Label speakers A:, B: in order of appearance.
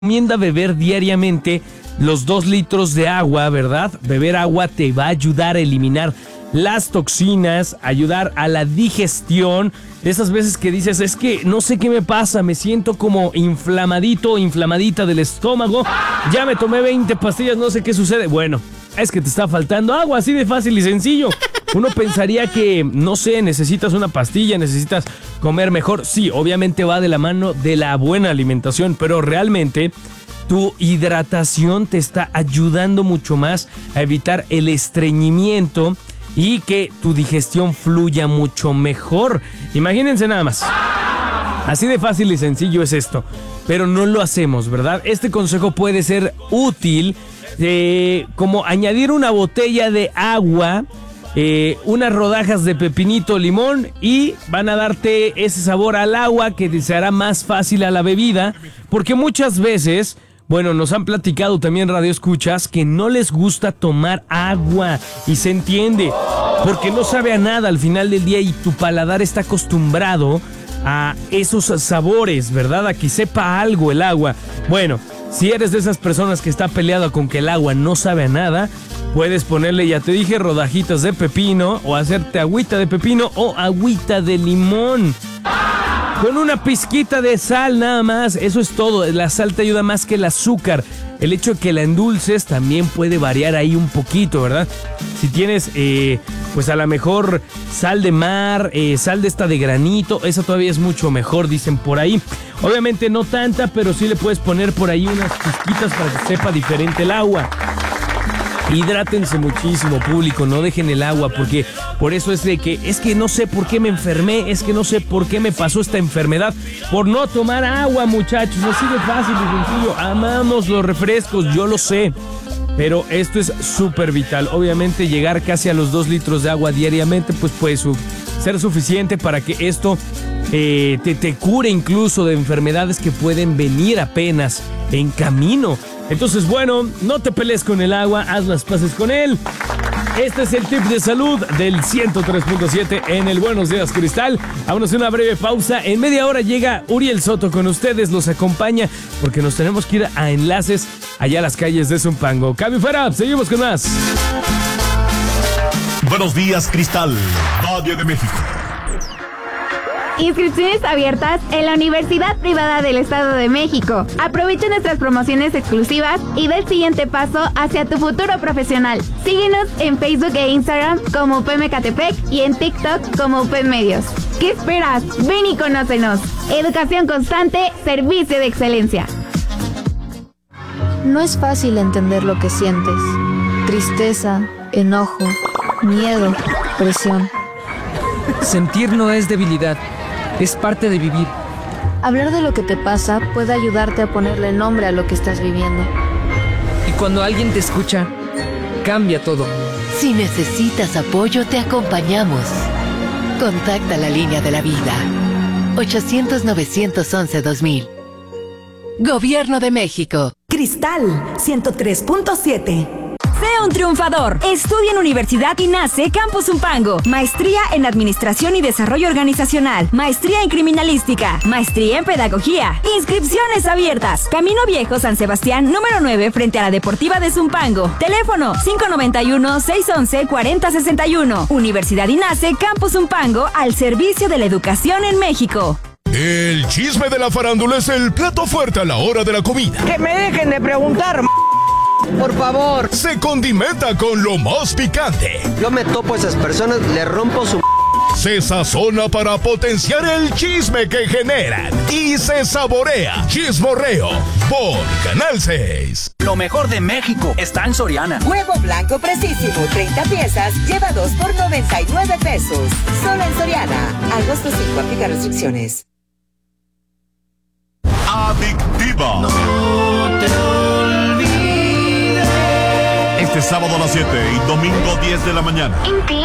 A: Recomienda beber diariamente los 2 litros de agua, ¿verdad? Beber agua te va a ayudar a eliminar las toxinas, ayudar a la digestión. Esas veces que dices, es que no sé qué me pasa, me siento como inflamadito, inflamadita del estómago. Ya me tomé 20 pastillas, no sé qué sucede. Bueno, es que te está faltando agua, así de fácil y sencillo. Uno pensaría que, no sé, necesitas una pastilla, necesitas comer mejor. Sí, obviamente va de la mano de la buena alimentación, pero realmente tu hidratación te está ayudando mucho más a evitar el estreñimiento y que tu digestión fluya mucho mejor. Imagínense nada más. Así de fácil y sencillo es esto, pero no lo hacemos, ¿verdad? Este consejo puede ser útil, como añadir una botella de agua, unas rodajas de pepinito, limón, y van a darte ese sabor al agua que se hará más fácil a la bebida, porque muchas veces, bueno, nos han platicado también radioescuchas que no les gusta tomar agua, y se entiende, porque no sabe a nada al final del día y tu paladar está acostumbrado a esos sabores, ¿verdad? A que sepa algo el agua. Bueno, si eres de esas personas que está peleada con que el agua no sabe a nada, puedes ponerle, ya te dije, rodajitas de pepino, o hacerte agüita de pepino o agüita de limón. Con una pizquita de sal nada más, eso es todo. La sal te ayuda más que el azúcar. El hecho de que la endulces también puede variar ahí un poquito, ¿verdad? Si tienes, pues a lo mejor sal de mar, sal de esta de granito, esa todavía es mucho mejor, dicen por ahí. Obviamente no tanta, pero sí le puedes poner por ahí unas pizquitas para que sepa diferente el agua. Hidrátense muchísimo, público, no dejen el agua, porque por eso es que no sé por qué me enfermé, es que no sé por qué me pasó esta enfermedad, por no tomar agua, muchachos. Así de fácil y sencillo. Amamos los refrescos, yo lo sé, pero esto es súper vital. Obviamente llegar casi a los 2 litros de agua diariamente, pues puede ser suficiente para que esto te cure incluso de enfermedades que pueden venir apenas en camino. Entonces, bueno, no te pelees con el agua, haz las paces con él. Este es el tip de salud del 103.7 en el Buenos Días, Cristal. Vámonos a una breve pausa. En media hora llega Uriel Soto con ustedes, los acompaña porque nos tenemos que ir a enlaces allá a las calles de Zumpango. Cambio fuera, seguimos con más.
B: Buenos Días, Cristal, Radio de México.
C: Inscripciones abiertas en la Universidad Privada del Estado de México. Aprovecha nuestras promociones exclusivas y da el siguiente paso hacia tu futuro profesional. Síguenos en Facebook e Instagram como UPM Ecatepec y en TikTok como UPM Medios. ¿Qué esperas? Ven y conócenos. Educación constante, servicio de excelencia.
D: No es fácil entender lo que sientes. Tristeza, enojo, miedo, presión.
E: Sentir no es debilidad. Es parte de vivir.
D: Hablar de lo que te pasa puede ayudarte a ponerle nombre a lo que estás viviendo.
E: Y cuando alguien te escucha, cambia todo.
F: Si necesitas apoyo, te acompañamos. Contacta la línea de la vida. 800-911-2000. Gobierno de México.
G: Cristal 103.7.
H: Sea un triunfador. Estudia en Universidad INACE Campus Zumpango. Maestría en Administración y Desarrollo Organizacional. Maestría en Criminalística. Maestría en Pedagogía. Inscripciones abiertas. Camino Viejo San Sebastián, número 9, frente a la Deportiva de Zumpango. Teléfono 591-611-4061. Universidad INACE Campus Zumpango, al servicio de la educación en México.
B: El chisme de la farándula es el plato fuerte a la hora de la comida.
I: Que me dejen de preguntar, por favor.
B: Se condimenta con lo más picante.
J: Yo me topo a esas personas, le rompo su...
B: Se sazona para potenciar el chisme que generan. Y se saborea Chismorreo por Canal 6.
K: Lo mejor de México está en Soriana.
L: Huevo blanco precisísimo, 30 piezas, lleva 2 por 99 pesos. Solo en Soriana. Agosto 5, aplica restricciones.
B: Adictiva.
M: No te olvides.
B: Este sábado a las 7 y domingo 10 de la mañana.